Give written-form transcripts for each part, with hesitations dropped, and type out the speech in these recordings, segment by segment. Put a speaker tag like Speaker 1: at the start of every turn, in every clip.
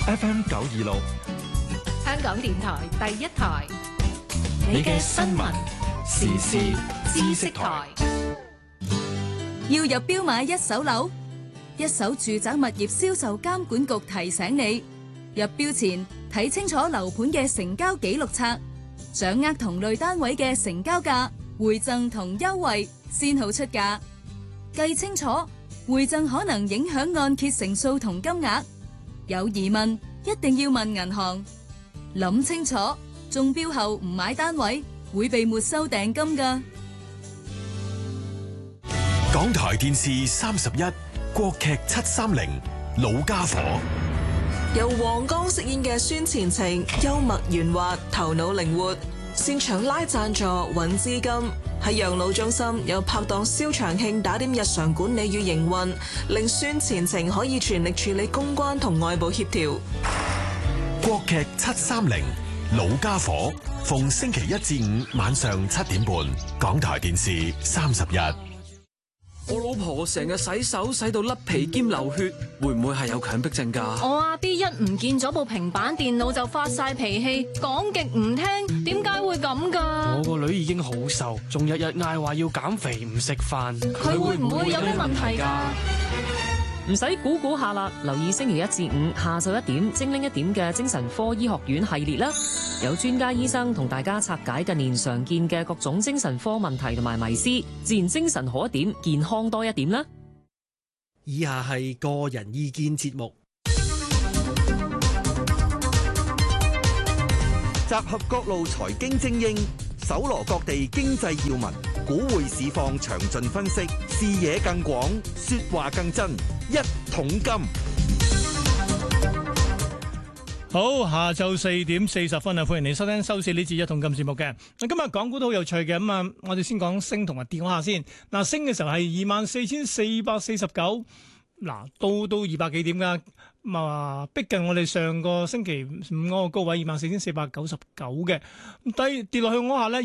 Speaker 1: FM 926，
Speaker 2: 香港電台第一台，
Speaker 1: 你嘅新聞時事知識台。
Speaker 3: 要入標買一手樓，一手住宅物業銷售監管局提醒你，入標前睇清楚樓盤嘅成交記錄冊，掌握同類單位嘅成交價、回贈同優惠，先好出價。計清楚，回贈可能影響按揭成數同金額。有疑問一定要問銀行。諗清楚，中標後唔買單位會被沒收訂金㗎。
Speaker 4: 港台電視31國劇730老家伙，
Speaker 5: 由黃剛飾演嘅孫前程，幽默圓滑，頭腦靈活，擅長拉贊助揾資金。喺養老中心有拍檔蕭長慶打點日常管理與營運，令孫前程可以全力處理公關同外部協調。
Speaker 4: 國劇730老家伙，逢星期1至5晚上7點半，港台電視31。
Speaker 6: 我老婆成日洗手洗到甩皮兼流血，會唔會係有強迫症㗎？
Speaker 7: 我阿 B 一唔見咗部平板電腦就發晒脾氣，講極唔聽，點解會咁㗎？
Speaker 6: 我個女已經好瘦，仲日日嗌話要減肥唔食飯，
Speaker 7: 佢會唔會有咩問題㗎？
Speaker 8: 唔使估估下啦，留意星期1至5下晝1點精靈1點嘅精神科醫學院系列啦，有專家醫生同大家拆解近年常見嘅各種精神科問題同埋迷思，自然精神好一點，健康多一點啦。
Speaker 9: 以下係個人意見節目，
Speaker 10: 集合各路財經精英，搜羅各地經濟要聞，股匯市況詳盡分析，視野更廣，說話更真。一桶金，
Speaker 11: 好，下晝4點40分啊！歡迎你收聽收視呢節一桶金節目嘅。今日港股都好有趣嘅，咁啊，我哋先講升同埋跌下先。嗱，升嘅時候係24,449，嗱，都200幾點噶，咁啊，逼近我哋上個星期五嗰個高位24,499嘅。跌落去嗰下咧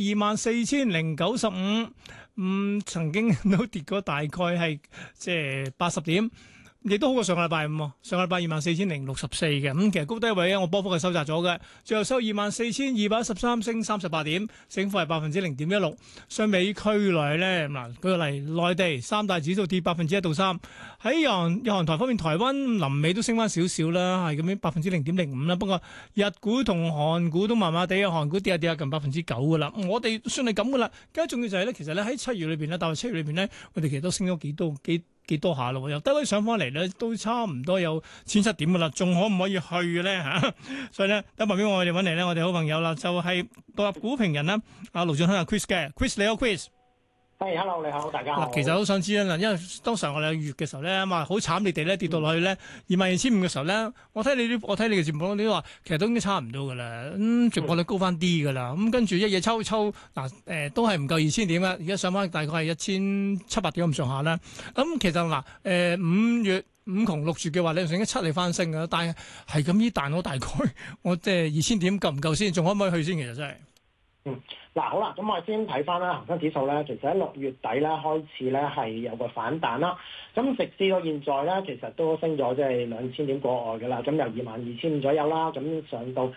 Speaker 11: 24,095，曾經都跌過大概係即係80點。亦都好過上個禮拜五，上個禮拜24,064嘅，咁其實高低位我波幅係收窄咗嘅，最後收24,213，升38點，升幅係0.16%。上美區內咧，嗱舉個例，內地三大指數跌1%到3%，喺日韓台方面，台灣臨尾都升翻少少啦，係咁樣0.05%啦。不過日股同韓股都麻麻地，韓股跌下近9%噶啦。我哋算係咁噶啦。更加重要就係咧，其實咧喺7月裏邊咧，大約7月裏邊咧，我哋其實都升咗幾多下咯，由低位上翻嚟咧，都差唔多有1,700點噶啦，仲可唔可以去嘅咧嚇？所以咧，等埋俾我哋揾嚟咧，我哋好朋友啦，就係獨立股評人啦，阿盧俊亨阿 Chris 嘅 Chris， 你好 Chris。
Speaker 12: 係，hello， 你好，大家好。
Speaker 11: 嗱，其實好想知啦，因為當時我哋月嘅時候咧，好慘烈地咧跌到落去咧22,500嘅時候咧，我睇你嘅節目，你都話其實都已經差唔多噶啦，直播率高翻啲噶啦，咁跟住一夜抽嗱都係唔夠2,000點啊，而家上翻大概係1,700點咁上下啦。咁其實嗱5月5窮6絕嘅話，你成1,700嚟翻升噶，但係咁依彈我大概我即係2,000點夠唔夠先？仲可唔可以去先？其實真係。
Speaker 12: 嗱好啦，咁我哋先睇翻啦，恒生指數咧，其實喺6月底咧開始咧係有個反彈啦。咁直至到現在咧，其實都升咗即係2,000點過外嘅啦。咁由22,500左右啦，咁上到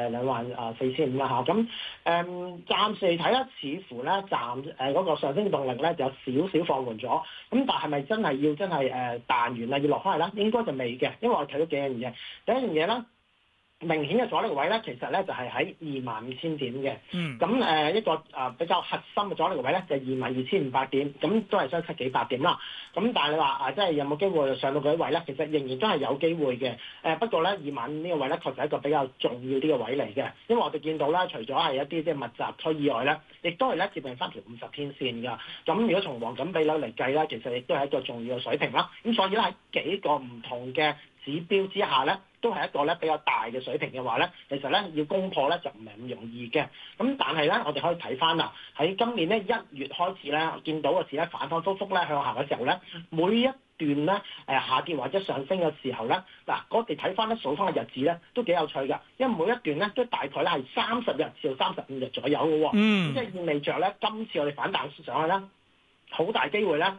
Speaker 12: 24,500啦嚇。咁暫時嚟睇咧，似乎咧嗰個上升動力咧有少少放緩咗。咁但係咪真係要彈完啦，要落翻嚟咧？應該就未嘅，因為我睇到幾樣嘢。第一樣嘢咧，明顯嘅阻力位咧，其實咧就係喺25,000點嘅。咁一個比較核心嘅阻力位咧，就係22,500點，咁都係相差幾百點啦。咁但係你話即係有冇機會上到嗰啲位咧？其實仍然都係有機會嘅。不過咧，25,000呢個位咧，確實係一個比較重要啲嘅位嚟嘅，因為我哋見到咧，除咗係一啲即係密集區以外咧，亦都係咧接近翻條50天線㗎。咁如果從黃金比率嚟計咧，其實亦都係一個重要嘅水平啦。咁所以咧喺幾個唔同嘅指標之下咧，都係一個咧比較大嘅水平嘅話咧，其實咧要攻破咧就唔係咁容易嘅。咁但係咧，我哋可以睇翻啦，喺今年咧1月開始咧，見到個市咧反反覆覆咧向下嘅時候咧，每一段咧下跌或者上升嘅時候咧，嗱我哋睇翻咧數翻嘅日子咧都幾有趣㗎，因為每一段咧都大概咧係30日至到35日左右嘅喎。即係意味着咧，今次我哋反彈上去咧，好大機會咧。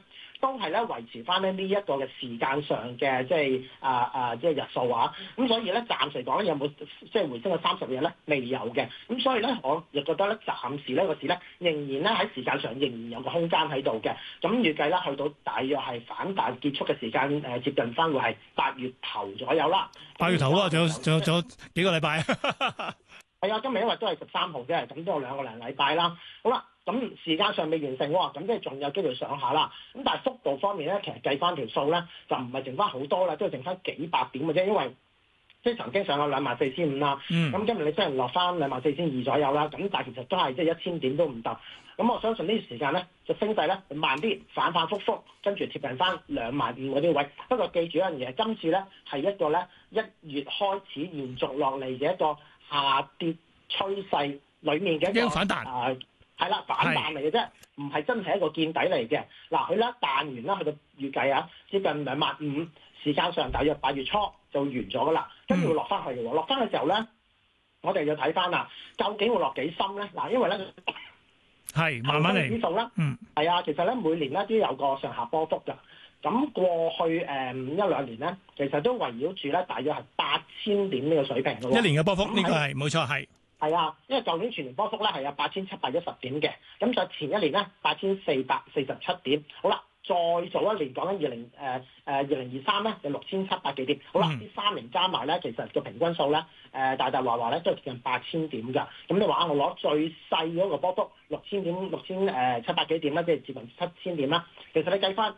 Speaker 12: 都係咧維持翻咧呢一個嘅時間上嘅即係日數啊。咁所以咧暫時嚟講咧有冇即係回升到30日咧未有嘅。咁所以咧我亦覺得咧暫時呢個市咧仍然咧喺時間上仍然有個空間喺度嘅。咁預計咧去到大約係反彈結束嘅時間接近翻會係8月頭左右啦。
Speaker 11: 8月頭啊，仲有幾個禮拜。
Speaker 12: 係啊，今日因為都係13號啫，咁都有2個零禮拜啦。好啦，咁時間上未完成喎，咁即係仲有機會上下啦。咁但係幅度方面咧，其實計翻條數咧，就唔係剩翻好多啦，都係剩翻幾百點嘅啫。因為即係曾經上過24,500啦，咁今日你雖然落翻24,200左右啦，咁但係其實都係即係1000點都唔得。咁我相信呢段時間咧，就升勢咧慢啲，反反覆覆，跟住貼近翻25,000嗰啲位。不過記住一樣嘢，今次咧係一個咧1月開始延續落嚟嘅一個下跌趨勢裡面嘅一個
Speaker 11: 反彈，
Speaker 12: 係啦，反彈嚟嘅啫，唔係真係一個見底嚟嘅。嗱，佢咧彈完啦，去到預計啊，接近25,000，時間上大約8月初就完咗噶啦，跟住會落翻去嘅喎。落翻嘅時候咧，我哋要睇翻啦，究竟會落幾深咧？嗱，因為咧
Speaker 11: 係慢慢嚟
Speaker 12: 指數啦，係啊，其實咧每年咧都有個上下波幅㗎。咁過去1-2年咧，其實都圍繞住咧大約係8000點呢個水平嘅喎。
Speaker 11: 一年嘅波幅呢個係冇錯係。
Speaker 12: 係啊，因為舊年全年波幅咧係有8710點嘅，咁就前一年咧8447點。好啦，再早一年講緊2023咧就6700幾點。好啦，呢3年加埋咧，其實個平均數咧大話咧都係接近8000點㗎。咁你話我攞最細嗰個波幅6000點6700幾點啦，即係接近7000點啦。其實你計翻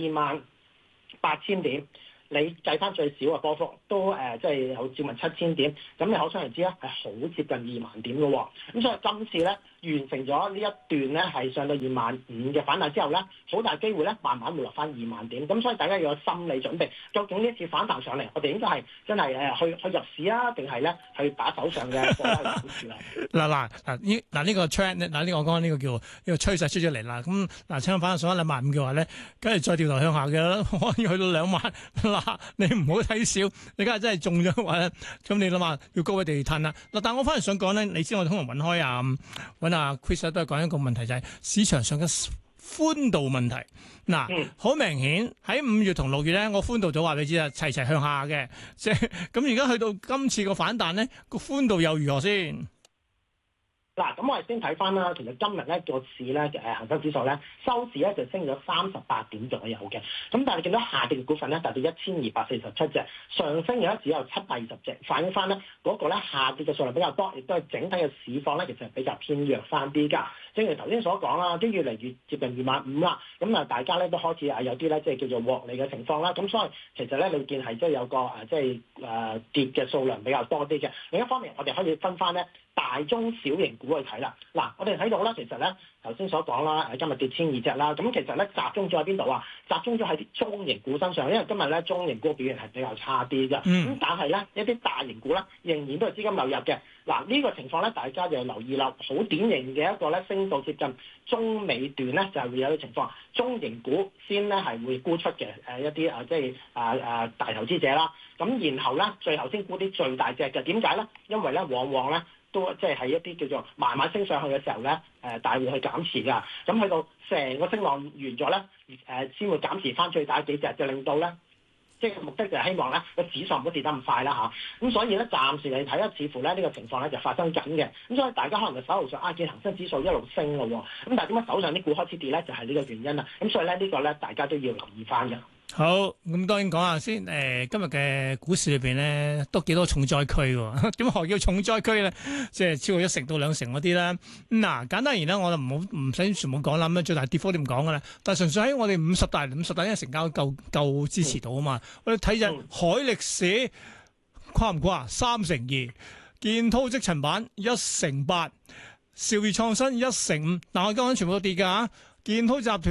Speaker 12: 28,000點，你計翻最少嘅波幅都即係有接近7000點，咁你可想而知咧係好接近20,000點嘅喎。咁所以今次咧完成咗呢一段咧係上到25,000嘅反彈之後咧，好大機會咧慢慢會落翻20,000點。咁所以大家要有心理準備，究竟呢次反彈上嚟，我哋應該係真係去入市啊，定係咧去打手上嘅貨去入市啦？
Speaker 11: 嗱呢個 trend 嗱呢個我講呢個叫呢個趨勢出咗嚟啦。咁嗱，請反彈上1,500嘅話咧，梗係再掉頭向下嘅啦，可以去到20,000。嗱，你唔好睇少，你梗係真係中咗嘅話咧，咁你諗下要高位地攤啦。嗱，但我翻嚟想講咧，你知我哋通常揾開揾阿 Chris 都係講一個問題，就係市場上嘅寬度問題。嗱，好明顯喺5月同6月咧，我寬度早話你知啦，齊齊向下嘅，即係咁而家去到今次個反彈咧，個寬度又如何先？
Speaker 12: 嗱，咁我哋先睇翻啦。其實今日咧個市咧恒生指數咧收市咧就升咗38點左右嘅。咁但係你見到下跌嘅股份咧達到1247隻，上升嘅咧只有720隻，反映翻咧嗰個咧下跌嘅數量比較多，亦都係整體嘅市況咧其實係比較偏弱翻啲㗎。正如頭先所講啦，都越嚟越接近25,000啦。咁啊，大家咧都開始有啲咧即係叫做獲利嘅情況啦。咁所以其實咧你見係即係有個跌嘅數量比較多啲嘅。另一方面，我哋可以分翻咧大中小型股去睇啦。嗱，我哋睇到啦，其實咧頭先所講啦，今日跌1,200隻啦。咁其實咧集中咗喺邊度啊？集中咗喺啲中型股身上，因為今日咧中型股表現係比較差啲嘅。咁但係咧一啲大型股咧仍然都係資金流入嘅。嗱，呢個情況咧，大家就要留意啦。好典型嘅一個咧升到接近中尾段咧，就係會有啲情況，中型股先咧係會沽出嘅一啲大投資者啦。咁然後咧最後先沽啲最大隻嘅。點解咧？因為咧往往咧都即係喺一啲叫做慢慢升上去嘅時候咧，大戶去減持㗎。咁去到成個升浪完咗咧，先會減持翻最大幾隻，就令到咧。即係目的就係希望咧個指數唔好跌得咁快啦嚇，咁所以咧暫時嚟睇咧，似乎咧呢個情況咧就發生緊嘅，咁所以大家可能就手頭上見恒生指數一路升咯喎，咁但係點解手上啲股開始跌咧？就係呢個原因啦，咁所以咧呢個咧大家都要留意翻嘅。
Speaker 11: 好，咁當然講下先。今日嘅股市裏邊咧，都幾多重災區喎？點何叫重災區咧？即係超過1成到2成嗰啲啦。嗱，簡單而言咧，我就唔使全部講啦。咁最大跌幅點講嘅咧？但係純粹喺我哋50大，因為成交夠支持到啊嘛。我哋睇陣海力士誇唔誇？3.2%，建滔積層板1.8%，兆業創新1.5%。嗱，我講緊全部都跌㗎嚇。建滔集團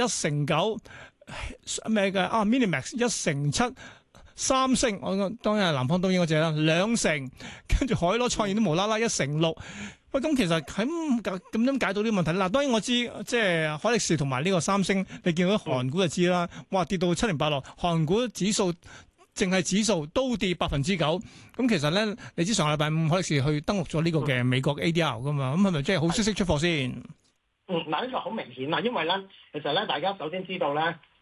Speaker 11: 1.9%。咩嘅Minimax 1.7%，三星我當然係南方東英嗰隻啦，2%，跟住海螺創業都無啦啦1.6%。喂，咁其實咁樣解到呢個問題啦。嗱，當然我知即係海力士同埋呢個三星，你見到韓股就知啦。哇，跌到7.8落，韓股指數淨係指數都跌9%。咁其實咧，你知上個禮拜5海力士去登陸咗呢個嘅美國 ADR 噶嘛？咁係咪即係好消息出貨先？
Speaker 12: 嗱，呢個好明顯啦，因為咧，其實咧，大家首先知道咧，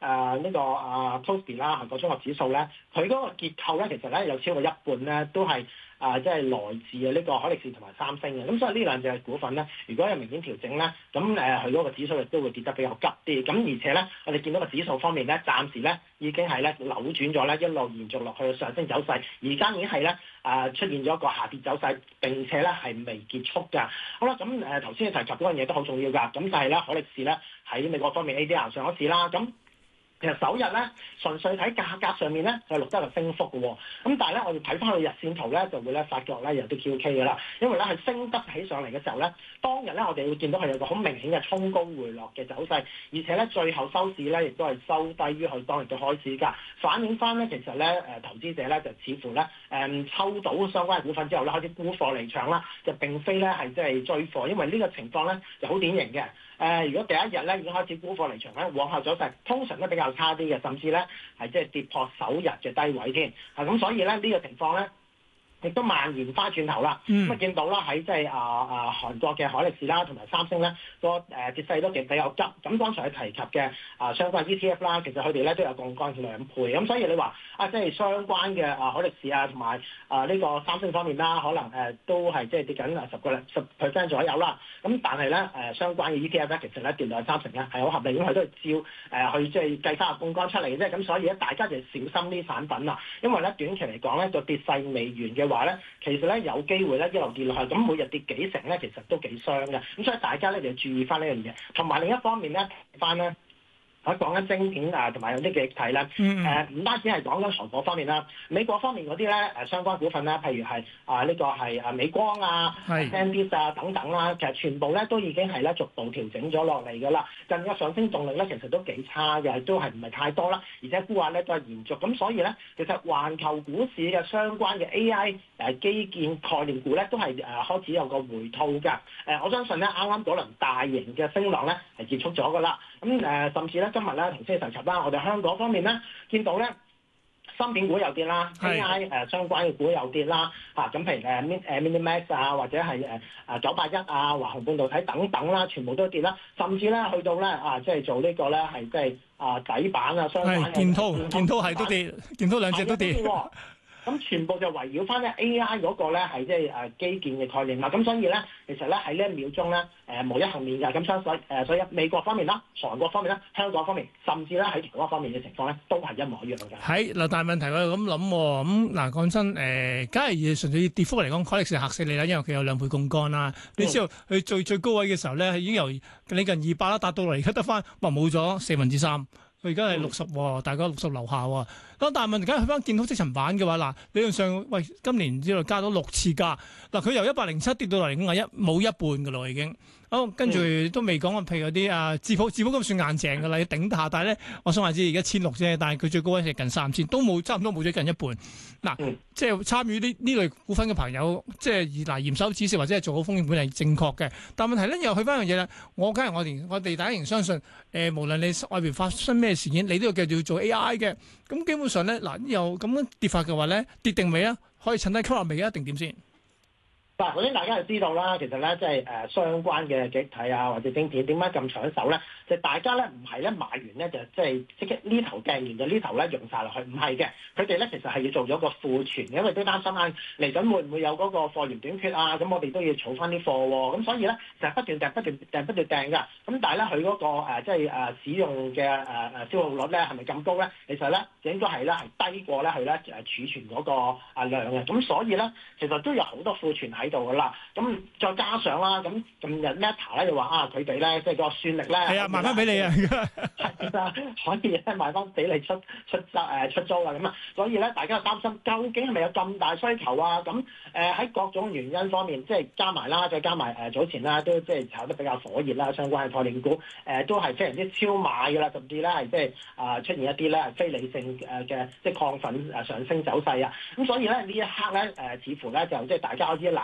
Speaker 12: 呢個Kospi 啦，韓國綜合指數咧，佢嗰個結構咧，其實咧有超過一半咧都係即係來自呢個海力士同埋三星嘅。咁所以呢兩隻股份咧，如果有明顯調整咧，咁佢嗰個指數亦都會跌得比較急啲。咁而且咧，我哋見到個指數方面咧，暫時咧已經係咧扭轉咗咧，一路延續落去嘅上升走勢，而家已經係咧出現咗一個下跌走勢，並且咧係未結束㗎。好啦，咁頭先你提及嗰樣嘢都好重要㗎，咁就係咧海力士咧喺美國方面 ADR 上咗市啦，咁。其實首日咧，純粹睇價格上面咧，就錄得個升幅嘅喎。咁但係咧，我哋睇翻佢日線圖咧，就會咧發覺咧有啲蹊蹺嘅啦。因為咧係升得起上嚟嘅時候咧，當日咧我哋會見到佢有個好明顯嘅衝高回落嘅走勢，而且咧最後收市咧亦都係收低於佢當日嘅開市價，反映翻咧其實咧投資者咧就似乎咧抽到相關嘅股份之後咧開始沽貨離場啦，就並非咧係即係追貨，因為呢個情況咧就好典型嘅。如果第一日咧已經開始沽貨離場咧，往後走勢通常都比較差啲嘅，甚至咧係即係跌破首日嘅低位添。咁所以咧呢個情況咧，亦都蔓延翻轉頭啦。咁啊見到啦喺即係韓國嘅海力士啦同埋三星咧個跌勢都比較急。咁剛才提及嘅相關 ETF 啦，其實佢哋咧都有槓桿2倍。咁所以你話即係相關嘅海力士同埋呢個三星方面啦，可能都係即係跌緊10% 左右啦。咁但係咧相關嘅 ETF 咧，其實咧跌到30%咧係好合理，咁佢都係照去即係計翻個槓桿出嚟嘅啫。咁所以咧大家就小心啲產品啦，因為咧短期嚟講咧個跌勢未完嘅話咧，其實咧有機會咧一路跌落去，咁每日跌幾成咧，其實都幾傷嘅。咁所以大家咧就要注意翻呢樣嘢，同埋另一方面咧翻咧。我講緊晶片同埋有啲嘅液體咧，唔單止係講緊韓國方面啦，美國方面嗰啲咧相關股份啦，譬如係呢個係美光SanDisk 等等啦，其實全部咧都已經係咧逐步調整咗落嚟㗎啦。近日上升動力咧其實都幾差嘅，都係唔係太多啦，而且沽壓咧都係延續。咁所以咧，其實環球股市嘅相關嘅 AI 基建概念股咧都係開始有個回吐㗎。我相信咧啱啱嗰輪大型嘅升浪咧係結束咗㗎啦。咁甚至咧今日咧同先提及啦，我哋香港方面咧見到咧芯片股又跌啦 ，AI 相關嘅股又跌啦，咁譬如Minimax 或者係981華虹半導體等等啦，全部都跌啦，甚至咧去到咧即係做呢個咧係即係底板相關嘅
Speaker 11: 建滔係都跌，建滔兩隻都跌。
Speaker 12: 咁全部就圍繞翻咧 AI 嗰個咧係即係基建嘅概念啦。咁所以咧，其實咧喺呢一秒鐘咧無一幸免㗎。咁所以美國方面啦、韓國方面啦、香港方面，甚至咧喺台灣方面嘅情況咧，都係一模一樣㗎。
Speaker 11: 係嗱，但係問題我又咁諗喎，咁嗱講真假如純粹跌幅嚟講，海力士嚇死你啦，因為佢有2倍槓桿啦。你知道佢最高位嘅時候咧，已經由你近200啦，達到嚟而家得翻，冇咗3%。佢而家係60喎，大概60樓下喎。咁但係問題，梗係去翻建滔積層板嘅話，嗱理論上，喂今年之內加咗6次價，嗱佢由107跌到嚟51，冇一半嘅咯已經。好，跟住都未講譬如嗰啲智普咁算硬淨嘅啦，要頂得下。但係咧，我想話知而家1600啫，但係佢最高位係近3000，都冇差唔多冇咗近一半。嗱，即係參與呢類股份嘅朋友，即係嚴守指示或者係做好風險管理係正確嘅。但係問題咧又去翻樣嘢啦，我哋大家仍相信無論你外邊發生咩事件，你都要繼續要做 AI 嘅。咁基本上咧，嗱又咁樣跌法嘅話咧，跌定未啊？可以趁低吸納未啊？定點先？
Speaker 12: 嗱，首先大家就知道啦，其實咧即係相關嘅記憶體或者晶片點解咁搶手咧？就大家咧唔係咧買完咧就即係即刻呢頭掟完就呢頭咧用晒落去，唔係嘅。佢哋咧其實係要做咗個庫存，因為都擔心嚟緊會唔會有嗰個貨源短缺啊？咁我哋都要儲翻啲貨喎。咁所以咧就不斷掟㗎。咁但係咧佢嗰個即係使用嘅消耗率咧係咪咁高咧？其實咧應該係咧係低過咧佢咧儲存嗰個量嘅。咁所以咧其實都有好多庫存喺度㗎啦。咁再加上啦，咁近日 Meta 咧就話佢哋咧即係個算力咧係啊賣翻俾你啊，係啊可以咧賣翻俾你出租啦咁啊。所以咧大家擔心究竟係咪有咁大需求啊？咁喺各種原因方面，即係加埋啦，再加埋早前啦都即係炒得比較火熱啦，相關嘅概念股都係非常之超買㗎啦，甚至咧係即係出現一啲咧係非理性嘅即係亢奮上升走勢啊。咁所以咧呢一刻咧似乎咧就即係大家開始冷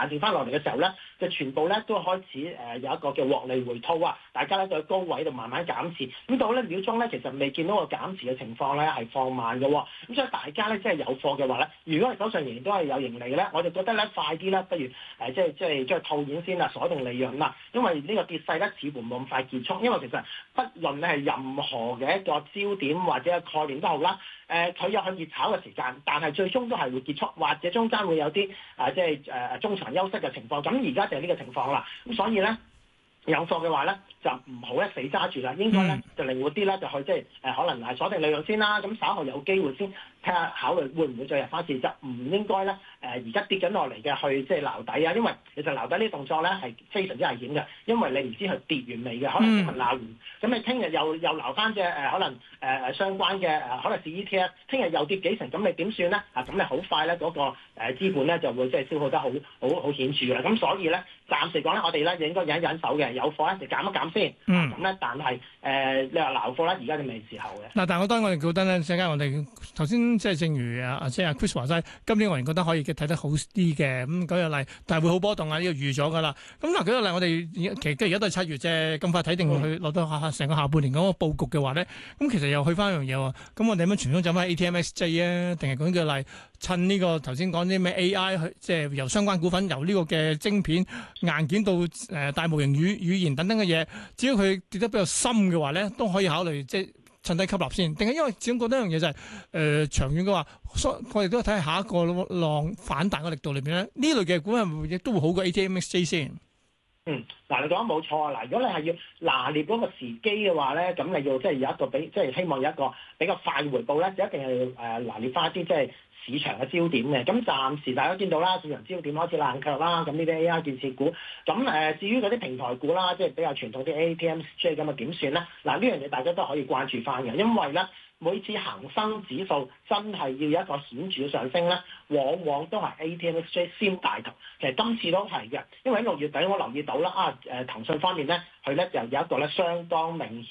Speaker 12: 彈翻落嚟嘅時候咧，就全部咧都開始有一個叫獲利回吐啊，大家咧喺高位度慢慢減持，咁到呢秒鐘咧其實未見到個減持嘅情況咧係放慢嘅，咁所以大家咧即係有貨嘅話咧，如果係手上仍然都係有盈利嘅咧，我就覺得咧快啲咧，不如即係套現先啦，鎖定利潤啦，因為呢個跌勢咧似乎冇咁快結束，因為其實不論你係任何嘅一個焦點或者概念都好啦，佢有去熱炒嘅時間，但係最終都係會結束，或者中間會有啲中場休息嘅情況，咁而家就係呢個情況啦，咁所以咧。有貨嘅話咧，就唔好一死揸住啦，應該咧就靈活啲啦，就去即係可能係鎖定利潤先啦，咁稍後有機會先睇下考慮會唔會再入翻市，就唔應該咧而家跌緊落嚟嘅去即係撈底啊，因為其實撈底呢個動作咧係非常之危險嘅，因為你唔知佢跌完未嘅，可能今日撈完，咁你聽日又撈翻隻可能相關嘅可能是 ETF， 聽日又跌幾成，咁你點算咧？咁你好快咧嗰個資本咧就會即係消耗得好顯著啦，咁所以咧暫時講咧，我哋咧應該忍手嘅。有貨咧就減一減先，咁咧但係你話撈貨咧，而家就未時候嘅。
Speaker 11: 嗱，但係我當然我哋覺得咧，陣間我哋頭先即係正如即係 Chris 話齋，今年我哋覺得可以睇得好啲嘅，咁舉個例，但係會好波動啊，呢個預咗㗎啦。咁嗱，舉個例，我哋其實而家都係7月啫，咁快睇定去落到成個下半年嗰個佈局嘅話咧，咁其實又去翻一樣嘢喎。咁我哋點樣傳統走翻 ATMXJ 啊？定係講個例，趁呢個頭先講啲咩 AI 去，即係由相關股份由呢個嘅晶片硬件到大模型語言等等嘅嘢，只要佢跌得比較深嘅話咧，都可以考慮即係趁低吸納先。定係因為始終覺得一樣嘢就係長遠嘅話，我哋都睇下下一個浪反彈嘅力度裏邊咧，呢類嘅股係咪亦都會好過 ATMXJ 先？
Speaker 12: 嗱，你講得冇錯啊！嗱，如果你係要拿捏嗰個時機嘅話咧，咁你要即係有一個即係希望有一個比較快回報咧，就一定係拿捏翻啲即係市場嘅焦點嘅。咁暫時大家見到啦，市場焦點開始冷卻啦，咁呢啲 AI 建設股，咁至於嗰啲平台股啦，即係比較傳統啲 ATMXJ 咁啊點算咧？嗱，呢樣嘢大家都可以關注翻嘅，因為咧每次恒生指數真係要有一個顯著上升咧，往往都係 ATMXJ 先帶頭。其實今次都係嘅，因為喺6月底我留意到啦，騰訊方面咧，佢咧就有一個咧相當明顯